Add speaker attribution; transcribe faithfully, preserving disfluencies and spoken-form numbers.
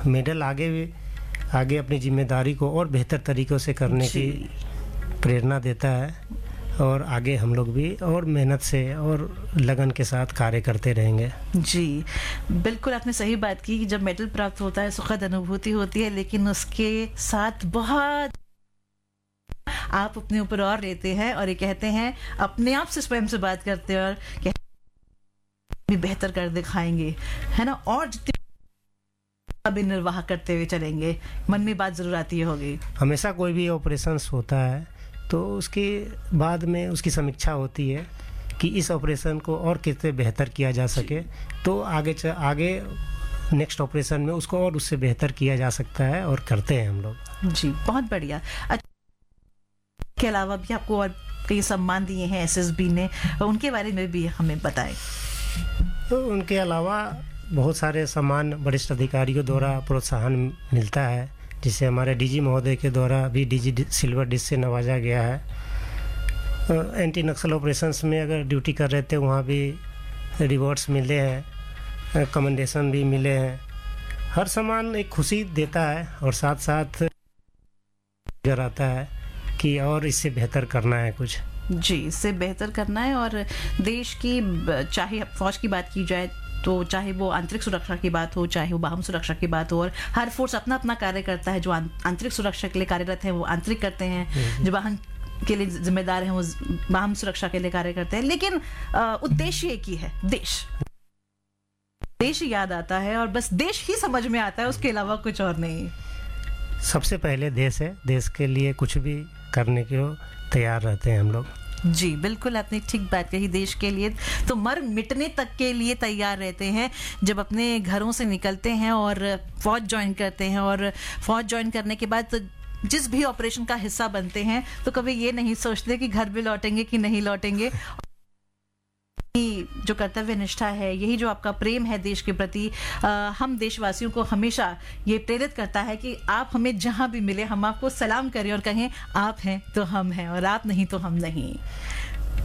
Speaker 1: Medal आगे भी आगे अपनी जिम्मेदारी को और बेहतर तरीक़ों से करने की प्रेरणा देता है और आगे हम लोग भी और मेहनत से और लगन के साथ कार्य करते रहेंगे।
Speaker 2: जी, बिल्कुल आपने सही बात की कि जब मेडल प्राप्त होता है सुखद अनुभूति होती है, लेकिन उसके साथ बहुत आप अपने ऊपर और लेते हैं और ये कहते हैं अपने आप से स्वयं से बात करते हैं और भी बेहतर कर दिखाएंगे, है ना, और जितनी अभी निर्वाह करते हुए चलेंगे। मन में बात जरूर आती होगी।
Speaker 1: हमेशा कोई भी ऑपरेशंस होता है तो उसके बाद में उसकी समीक्षा होती है कि इस ऑपरेशन को और कितने बेहतर किया जा सके, तो आगे च, आगे नेक्स्ट ऑपरेशन में उसको और उससे बेहतर किया जा सकता है और करते हैं हम लोग।
Speaker 2: जी, बहुत बढ़िया। के अलावा भी आपको और कई सम्मान दिए हैं एसएसबी ने, उनके बारे में भी हमें बताएं।
Speaker 1: तो उनके अलावा बहुत सारे सम्मान वरिष्ठ अधिकारियों द्वारा प्रोत्साहन मिलता है, जिसे हमारे डीजी महोदय के द्वारा भी डीजी सिल्वर डिस्क से नवाजा गया है। एंटी नक्सल ऑपरेशंस में अगर ड्यूटी कर रहे थे वहाँ भी रिवॉर्ड्स मिले हैं, कमेंडेशन भी मिले हैं। हर सम्मान एक खुशी देता है और साथ साथ नजर आता है कि और इससे बेहतर करना है कुछ।
Speaker 2: जी, इससे बेहतर करना है और देश की, चाहे फौज की बात की जाए तो चाहे वो आंतरिक सुरक्षा की बात हो, चाहे वो बाह्य सुरक्षा की बात हो, और हर फोर्स अपना अपना कार्य करता है। जो आंतरिक सुरक्षा के लिए कार्यरत है वो आंतरिक करते हैं, जो बाहन के लिए जिम्मेदार हैं वो बाह्य सुरक्षा के लिए कार्य करते हैं, लेकिन उद्देश्य एक ही है, देश देश याद आता है और बस देश ही समझ में आता है, उसके अलावा कुछ और नहीं।
Speaker 1: सबसे पहले देश है, देश के लिए कुछ भी करने को तैयार रहते हैं हम लोग।
Speaker 2: जी, बिल्कुल आपने ठीक बात कही। देश के लिए तो मर मिटने तक के लिए तैयार रहते हैं जब अपने घरों से निकलते हैं और फौज ज्वाइन करते हैं, और फौज ज्वाइन करने के बाद तो जिस भी ऑपरेशन का हिस्सा बनते हैं तो कभी ये नहीं सोचते कि घर भी लौटेंगे कि नहीं लौटेंगे। जो कर्तव्य निष्ठा है, यही जो आपका प्रेम है देश के प्रति, आ, हम देशवासियों को हमेशा ये प्रेरित करता है कि आप हमें जहां भी मिले हम आपको सलाम करें और कहें आप हैं तो हम हैं और आप नहीं तो हम नहीं।